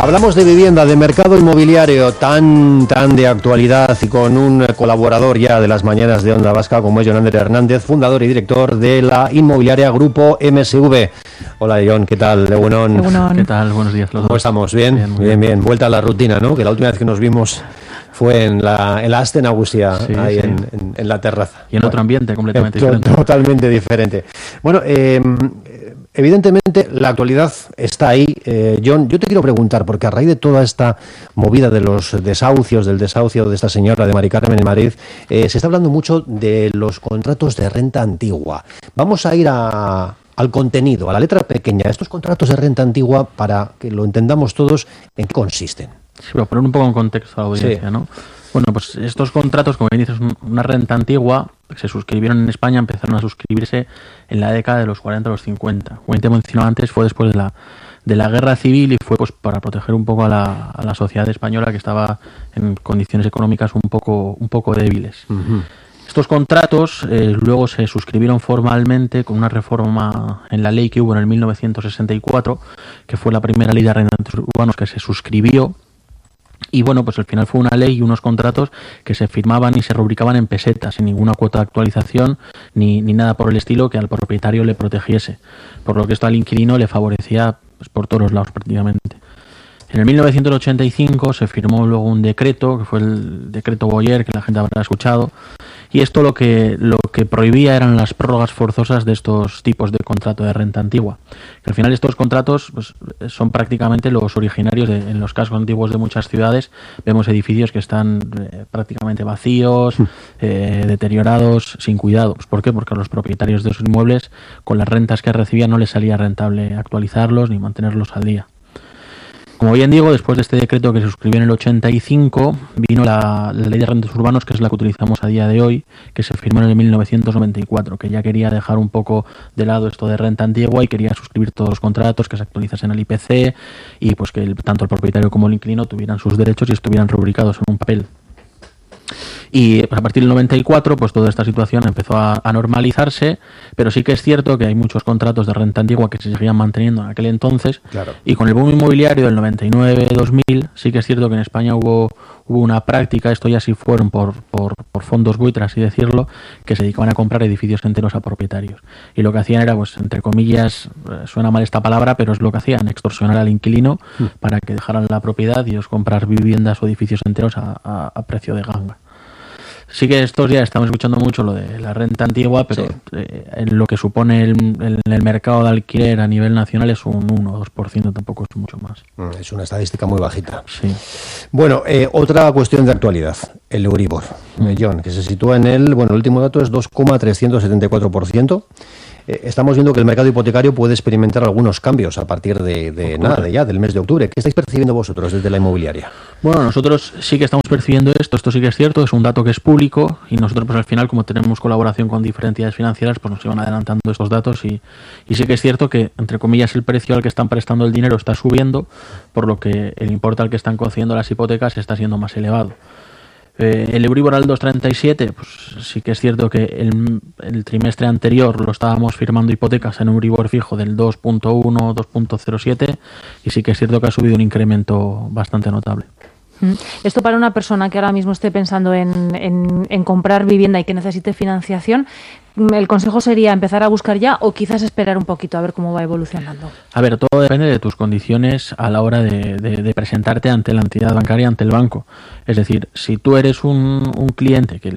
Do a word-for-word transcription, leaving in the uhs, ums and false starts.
Hablamos de vivienda, de mercado inmobiliario tan tan de actualidad y con un colaborador ya de las mañanas de Onda Vasca como es Jon Ander Hernández, fundador y director de la inmobiliaria Grupo M S V. Hola Jon, ¿qué tal? Egunon. Egunon. ¿Qué tal? Buenos días. ¿Cómo estamos? ¿Bien? Bien, bien, bien. Vuelta a la rutina, ¿no? Que la última vez que nos vimos fue en la, en la Aste Nagusia, sí, ahí sí. En, en, en la terraza. Y en bueno, otro ambiente completamente to, diferente. Totalmente diferente. Bueno, eh, evidentemente la actualidad está ahí. Eh, Jon, yo te quiero preguntar, porque a raíz de toda esta movida de los desahucios, del desahucio de esta señora de Mari Carmen en Madrid, eh, se está hablando mucho de los contratos de renta antigua. Vamos a ir a... al contenido, a la letra pequeña. Estos contratos de renta antigua, para que lo entendamos todos, ¿en qué consisten? Sí, pero poner un poco en contexto a la audiencia, sí. ¿no? Bueno, pues estos contratos, como bien dices, una renta antigua, que se suscribieron en España, empezaron a suscribirse en la década de los cuarenta a los cincuenta. Como te mencionaba antes, fue después de la, de la guerra civil y fue pues para proteger un poco a la, a la sociedad española, que estaba en condiciones económicas un poco, un poco débiles. Uh-huh. Estos contratos eh, luego se suscribieron formalmente con una reforma en la ley que hubo en el mil novecientos sesenta y cuatro, que fue la primera ley de arrendatarios urbanos que se suscribió. Y bueno, pues al final fue una ley y unos contratos que se firmaban y se rubricaban en pesetas, sin ninguna cuota de actualización ni, ni nada por el estilo que al propietario le protegiese. Por lo que esto al inquilino le favorecía pues, por todos los lados prácticamente. En el mil novecientos ochenta y cinco se firmó luego un decreto, que fue el decreto Boyer, que la gente habrá escuchado, y esto lo que, lo que prohibía eran las prórrogas forzosas de estos tipos de contrato de renta antigua. Que al final estos contratos pues, son prácticamente los originarios de, en los cascos antiguos de muchas ciudades. Vemos edificios que están eh, prácticamente vacíos, eh, deteriorados, sin cuidado. Pues, ¿por qué? Porque a los propietarios de esos inmuebles, con las rentas que recibían, no les salía rentable actualizarlos ni mantenerlos al día. Como bien digo, después de este decreto que se suscribió en el ochenta y cinco, vino la, la ley de rentas urbanos, que es la que utilizamos a día de hoy, que se firmó en el mil novecientos noventa y cuatro, que ya quería dejar un poco de lado esto de renta antigua y quería suscribir todos los contratos, que se actualizasen al I P C y pues que el, tanto el propietario como el inquilino tuvieran sus derechos y estuvieran rubricados en un papel. Y a partir del noventa y cuatro, pues toda esta situación empezó a, a normalizarse, pero sí que es cierto que hay muchos contratos de renta antigua que se seguían manteniendo en aquel entonces. Claro. Y con el boom inmobiliario del noventa y nueve dos mil, sí que es cierto que en España hubo, hubo una práctica, esto ya sí fueron por, por, por fondos buitres, así decirlo, que se dedicaban a comprar edificios enteros a propietarios. Y lo que hacían era, pues entre comillas, suena mal esta palabra, pero es lo que hacían, extorsionar al inquilino mm. para que dejaran la propiedad y ellos comprar viviendas o edificios enteros a, a, a precio de ganga. Sí que estos días estamos escuchando mucho lo de la renta antigua, pero sí. eh, en lo que supone el, el, el mercado de alquiler a nivel nacional es un uno o dos por ciento, tampoco es mucho más. Es una estadística muy bajita. Sí. Bueno, eh, otra cuestión de actualidad, el Euribor, mm. eh, Jon, que se sitúa en el, bueno, el último dato es dos coma trescientos setenta y cuatro por ciento. Eh, estamos viendo que el mercado hipotecario puede experimentar algunos cambios a partir de, de nada, de ya, del mes de octubre. ¿Qué estáis percibiendo vosotros desde la inmobiliaria? Bueno, nosotros sí que estamos percibiendo esto, esto sí que es cierto, es un dato que es público y nosotros pues al final, como tenemos colaboración con diferentes entidades financieras, pues nos iban adelantando estos datos y, y sí que es cierto que, entre comillas, el precio al que están prestando el dinero está subiendo, por lo que el importe al que están concediendo las hipotecas está siendo más elevado. Eh, el Euribor al dos coma treinta y siete, pues sí que es cierto que el, el trimestre anterior lo estábamos firmando hipotecas en un Euribor fijo del dos coma uno, dos coma cero siete y sí que es cierto que ha subido un incremento bastante notable. Esto para una persona que ahora mismo esté pensando en, en, en comprar vivienda y que necesite financiación, ¿el consejo sería empezar a buscar ya o quizás esperar un poquito a ver cómo va evolucionando? A ver, todo depende de tus condiciones a la hora de, de, de presentarte ante la entidad bancaria, ante el banco. Es decir, si tú eres un, un cliente que